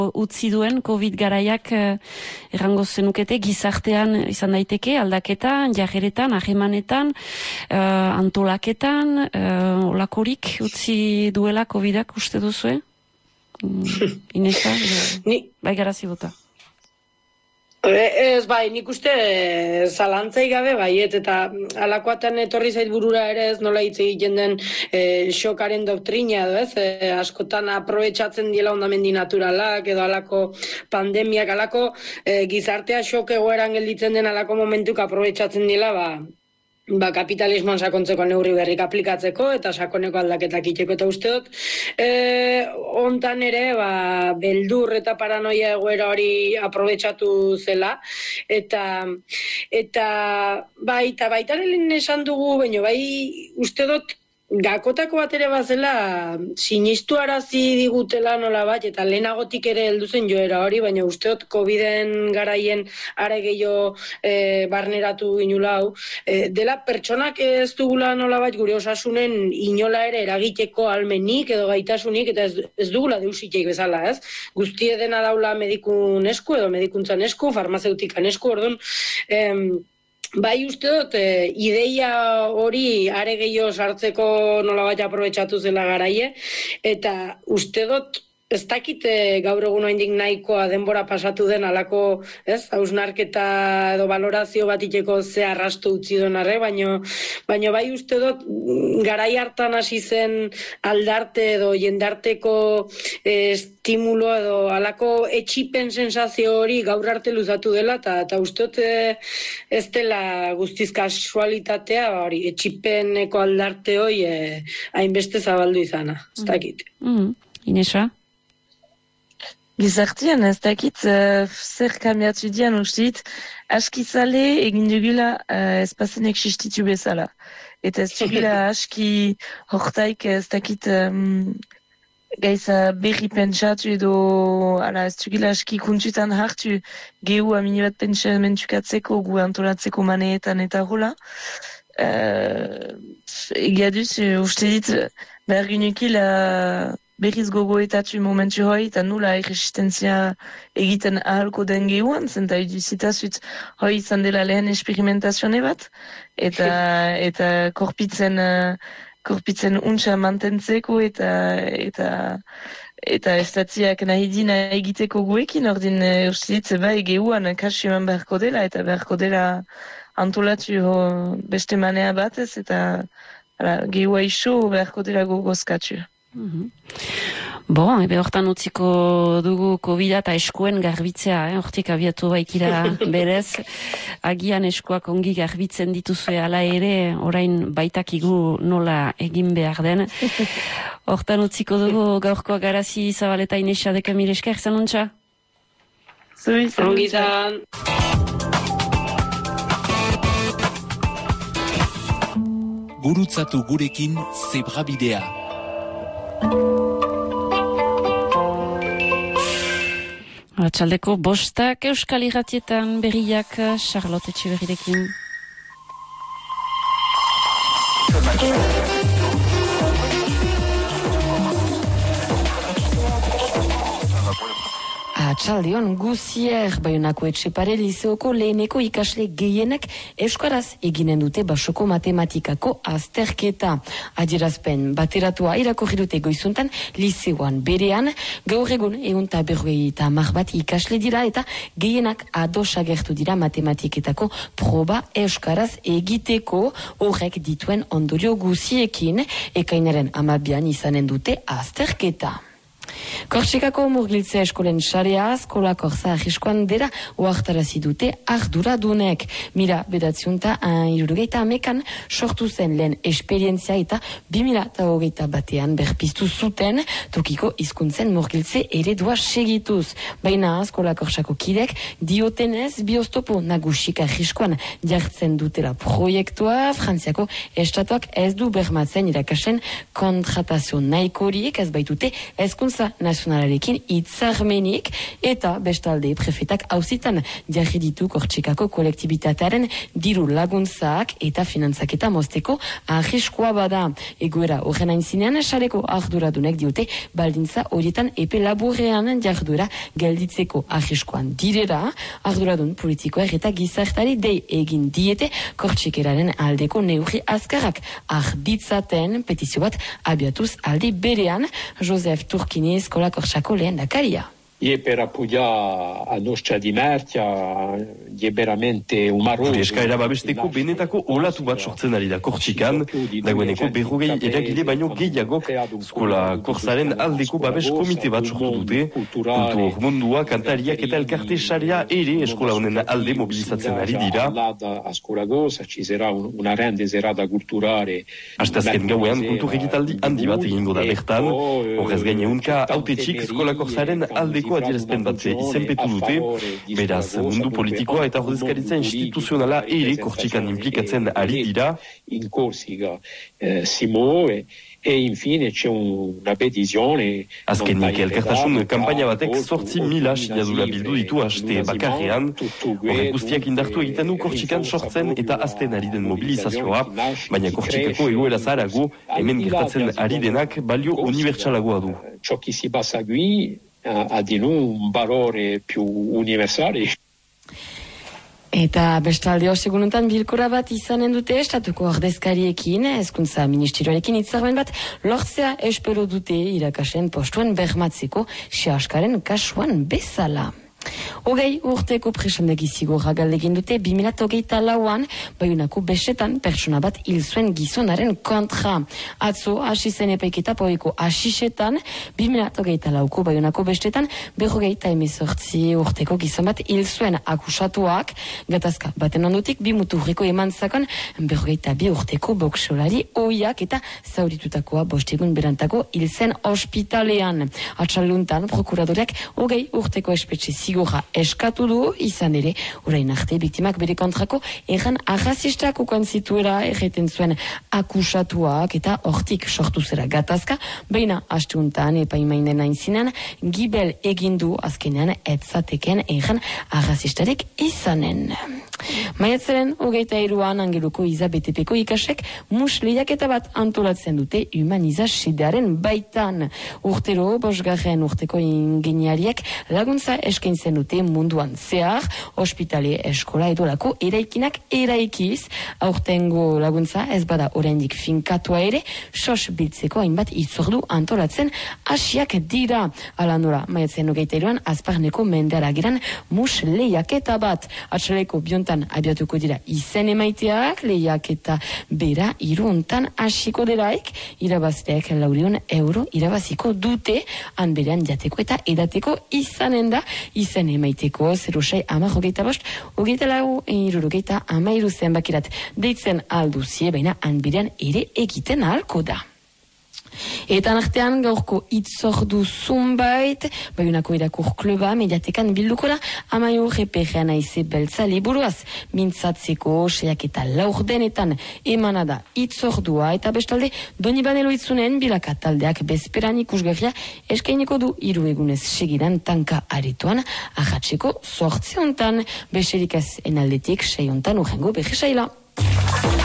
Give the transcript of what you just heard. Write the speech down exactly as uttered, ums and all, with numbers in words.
utzi duen COVID garaiak eh, errango zenukete gizartean izan daiteke aldaketan, jarreretan, ahemanetan, eh, antolaketan, eh, olakorik utzi duela COVIDak uste duzue? Mm, Inesa, Ni... bai garazi bota. Ez bai, nik uste zalantzai gabe baiet, eta alakoatan etorri zait burura ere ez nola hitz egiten den e, xokaren doktrina edo ez, e, askotan aprobetxatzen diela ondamendi naturalak edo alako pandemiak, alako e, gizartea xok egoeran gelditzen den alako momentuk aprobetxatzen diela, ba, ba kapitalismoan sakontzeko neurri berrik aplikatzeko eta sakoneko aldaketak iteko, eta uste dut e, ontan ere ba, beldur eta paranoia egoera hori aprobetxatu zela, eta eta baita baita lehen esan dugu, baina bai uste dut gakotako bat ere bazela sinistu arazi digutela nola bat, eta lehenagotik ere heldu zen joera hori, baina usteot COVIDen garaien are gehiago e, barneratu ginula hau, e, dela pertsonak ez dugula nola bat gure osasunen inola ere eragiteko almenik edo gaitasunik, eta ez, ez dugula deusiteik bezala, ez? Guztie dena daula medikun esku edo medikuntzan esku, farmazeutikan esku, orduan, em, bai uste dut, e, ideia hori are gehiago sartzeko nolabait aprobetxatu zela garaie, eta uste dut ez dakit gaur egun oraindik nahikoa denbora pasatu den alako, ez, hausnarketa edo valorazio bat iteko ze arrasto utzi duen arre, baino, baino bai uste dut garai hartan hasi zen aldarte edo jendarteko eh, estimulo edo alako etxipen sensazio hori gaur arte luzatu dela, eta eta uste dut eh, ez dela guztiz kasualitatea, hori etxipeneko aldarte hori eh, hainbeste zabaldu izana, ez dakit. Mm. Inesa? Gizartian ez dakit uh, zer kambiatu dian ustit, askizale egin dugula uh, ez pasen existitu bezala. Eta ez dugula aski hortaik ez dakit um, gaiza berri pentsatu edo ala ez dugula aski kuntutan hartu gehu amini bat pentsamentukatzeko gu antolatzeko maneetan eta hola. Uh, Egia duz, uste dit, behar ginukila berriz gogoetatu momentu hoi, eta nula erresistentzia egiten ahalko den gehuan, zenta iduzitazut hoi izan dela lehen esperimentazione bat, eta eta korpitzen, uh, korpitzen untsa mantentzeko, eta eta eta estatziak nahi dina egiteko guekin, ordin uh, uste bai gehuan kasu eman beharko dela, eta beharko dela antolatu ho, beste manea batez, eta gehua iso beharko dela gogozkatu. Mm-hmm. Bo, ebe hortan utziko dugu COVID eta eskuen garbitzea, eh? Hortik abiatu baikira berez, agian eskuak ongi garbitzen dituzue ala ere, orain baitakigu nola egin behar den. Hortan utziko dugu gaurkoa garazi Zabaleta Inesa deka mireska, erzan ontsa? Zui, ongi zan. Gurutzatu gurekin Zebrabidea. Atxaldeko bostak Euskal Irratietan berriak Charlotte Etxeberrirekin. Atxaldion guzier Baionako Etxepare liseoko leheneko ikasle gehienek euskaraz eginen dute basoko matematikako azterketa. Adierazpen bateratua irakurri dute goizuntan liseoan berean, gaur egun egun eta berrogei eta hamar bat ikasle dira eta gehienak ados agertu dira matematiketako proba euskaraz egiteko, horrek dituen ondorio guziekin ekainaren hamabian izanen dute azterketa. Korsikako murgiltzea eskolen sarea, eskola korza arriskoan dela oartarazi dute arduradunek. Mila bedatziunta irurogeita amekan sortu zen lehen esperientzia eta bimila eta hogeita batean berpiztu zuten tokiko hizkuntzen murgiltze eredua segituz. Baina eskola korsako kidek diotenez bioztopo nagusik arriskoan jartzen dutela proiektua, Frantziako estatuak ez du bermatzen irakasen kontratazio nahikorik ez baitute hezkuntza laguntza nazionalarekin hitzarmenik eta bestalde prefetak auzitan jarri ditu Kortxikako kolektibitatearen diru laguntzak eta finantzaketa mozteko arriskua bada. Egoera horren aintzinean sareko arduradunek diote baldintza horietan epe laburrean jarduera gelditzeko arriskoan direra, arduradun politikoer eta gizartari dei egin diete Kortxikeraren aldeko neurri azkarrak arditzaten petizio bat abiatuz aldi berean. Joseph Turkini Eskola Kortxako lehen dakaria. E per appoggiare a nostra di mertia è veramente un marrone. Eskaera babesteko benetako olatu bat sortzen ari da Kortxikan, dagoeneko berrogei eragile baino gehiagok Eskola Korzaren aldeko babes komite bat sortu dute. Kultur mundua, kantariak eta elkarte saria ere eskola honen alde mobilizatzen ari dira. A Scuola Corsa ci sarà una grande serata culturale. Astazken gauean kultur egitaldi handi bat egingo da bertan, horrez gaine unka autetxik Eskola Korzaren aldeko adierazpen bat izenpetu dute, beraz mundu politikoa eta ordezkaritza instituzionala ere Kortxikan implikatzen ari dira. In Corsica eh, si muove e infine c'è una petizione. Azkenik elkartasun kanpaina batek zortzi mila sinadura bildu ditu aste bakarrean. Horren guztiak indartu egiten du Kortxikan sortzen eta azten ari den mobilizazioa, baina Kortxikako egoera zaharago hemen gertatzen ari denak balio unibertsalagoa du. Ciò che si passa qui ha di un valore più universale. Eta bestalde osegununtan bilkora bat izanen dute estatuko ordezkariekin, hezkuntza ministerioarekin hitzarmen bat lortzea espero dute irakasen postuen bermatzeko sehaskaren kasuan bezala. Hogei urteko presondegi zigorra galdegin dute bi mila hogeita lauan Baionako bestetan pertsona bat hil zuen gizonaren kontra. Atzo hasi zen epaiketa poeko hasisetan bi mila hogeita lauko Baionako bestetan berrogeita hemezortzi urteko gizon bat hil zuen akusatuak. Gatazka baten ondotik bi muturreko eman zakon berrogeita bi urteko boksolari oiak eta zauritutakoa bostegun berantako hil zen ospitalean. Atxaluntan prokuradoreak hogei urteko espetxe zigorra eskatu du, izan ere, orain arte biktimak bere kontrako erran arrazistak ukan zituera erreten zuen akusatuak eta hortik sortu zera gatazka, baina asteuntan epaimainen aintzinan gibel egindu azkenean etzateken erran arrazistarek izanen. Maiatzaren hogeita hiruan Angeluko Izabetepeko ikasek mus lehiaketa bat antolatzen dute humanizasedearen baitan. Urtero, bosgarren urteko ingeniariak laguntza eskaintzen dute munduan zehar, ospitale eskola edolako eraikinak eraikiz. Aurtengo laguntza ez bada oraindik finkatua ere, sos biltzeko hainbat itzordu antolatzen hasiak dira. Ala nola, maiatzaren hogeita hiruan azparneko menderageran mus lehiaketa bat. Atxaleko biontan abiatuko dira izen emaiteak, lehiaketa bera iruntan hasiko delaik, irabazleak laurion euro irabaziko dute, han berean jateko eta edateko izanen da, izen emaiteko zerusai ama hogeita bost, hogeita lau irurogeita ama iru zenbakirat deitzen alduzie, baina han berean ere egiten ahalko da. Eta artean gaurko itzordu zunbait, Baionako irakur kluba mediatekan bilduko da, amaio reperrean aize beltza liburuaz, mintzatzeko seak eta laurdenetan emanada itzordua, eta bestalde doni banelo itzunen bilaka taldeak bezperan ikusgarria eskaineko du hiru egunez segidan tanka aretoan, ahatzeko sortze hontan, beserik ez enaldetik sei hontan urrengo behisaila.